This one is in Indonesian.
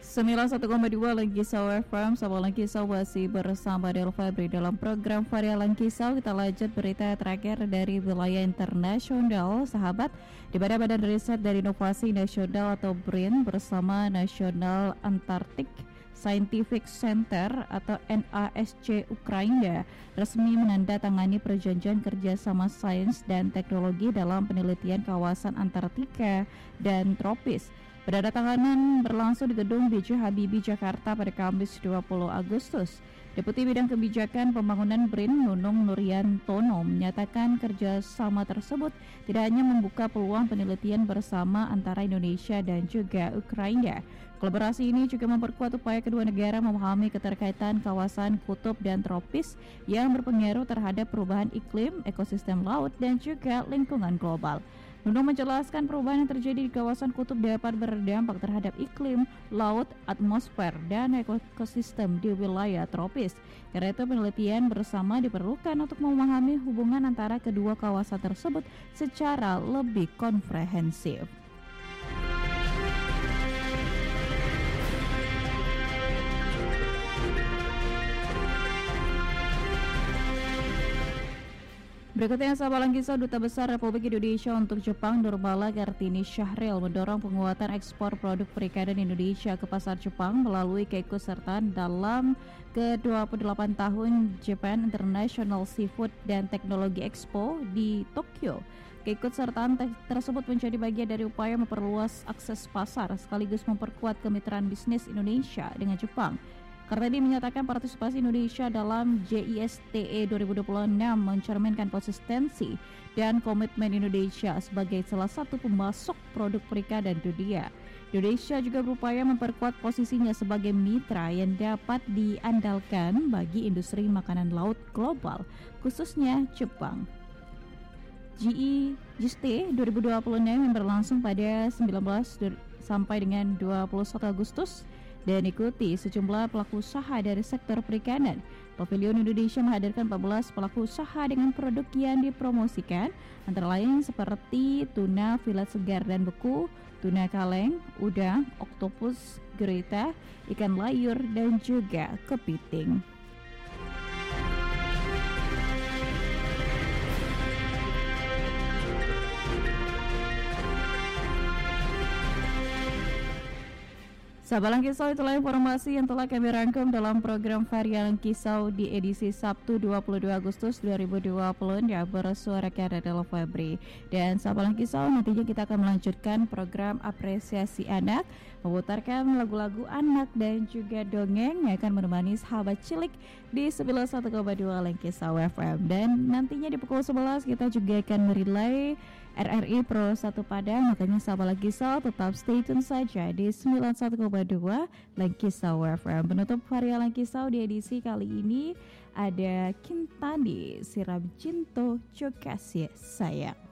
91,2 Langkisau FM. Sahabat Langkisau masih bersama Del Febri dalam program Varia Langkisau. Kita lanjut berita terakhir dari wilayah internasional, sahabat, di mana Badan Riset dan Inovasi Nasional atau BRIN bersama National Antarctic Scientific Center atau NASC Ukraina resmi menandatangani perjanjian kerjasama sains dan teknologi dalam penelitian kawasan Antartika dan tropis. Penandatanganan berlangsung di Gedung B.J. Habibie, Jakarta pada Kamis 20 Agustus. Deputi Bidang Kebijakan Pembangunan BRIN, Nunung Nuryantono, menyatakan kerjasama tersebut tidak hanya membuka peluang penelitian bersama antara Indonesia dan juga Ukraina. Kolaborasi ini juga memperkuat upaya kedua negara memahami keterkaitan kawasan kutub dan tropis yang berpengaruh terhadap perubahan iklim, ekosistem laut, dan juga lingkungan global. Nunung menjelaskan perubahan yang terjadi di kawasan kutub dapat berdampak terhadap iklim, laut, atmosfer, dan ekosistem di wilayah tropis. Karena itu penelitian bersama diperlukan untuk memahami hubungan antara kedua kawasan tersebut secara lebih komprehensif. Berikutnya, sahabat Langkisau, Duta Besar Republik Indonesia untuk Jepang Nurmala Kartini Syahril mendorong penguatan ekspor produk perikanan Indonesia ke pasar Jepang melalui keikutsertaan dalam ke-28 tahun Japan International Seafood dan Teknologi Expo di Tokyo. Keikutsertaan tersebut menjadi bagian dari upaya memperluas akses pasar sekaligus memperkuat kemitraan bisnis Indonesia dengan Jepang. Kartini menyatakan partisipasi Indonesia dalam JISTE 2026 mencerminkan konsistensi dan komitmen Indonesia sebagai salah satu pemasok produk perikanan dunia. Indonesia juga berupaya memperkuat posisinya sebagai mitra yang dapat diandalkan bagi industri makanan laut global, khususnya Jepang. JISTE 2026 yang berlangsung pada 19 sampai dengan 21 Agustus dan ikuti sejumlah pelaku usaha dari sektor perikanan. Pavilion Indonesia menghadirkan 14 pelaku usaha dengan produk yang dipromosikan, antara lain seperti tuna filet segar dan beku, tuna kaleng, udang, oktopus, gurita, ikan layur, dan juga kepiting. Sahabat Langkisau, itulah informasi yang telah kami rangkum dalam program Varia Langkisau di edisi Sabtu 22 Agustus 2020 yang bersuarakan Del Febri. Dan sahabat Langkisau, nantinya kita akan melanjutkan program apresiasi anak, memutarkan lagu-lagu anak dan juga dongeng yang akan menemani sahabat cilik di 91,2 Langkisau FM. Dan nantinya di pukul 11 kita juga akan merilai RRI Pro 1 Padang. Makanya sahabat Langkisau tetap stay tune saja di 91,2 Langkisau FM. Penutup Varia Langkisau di edisi kali ini ada Kintani Siram Cinto Jokasih Sayang.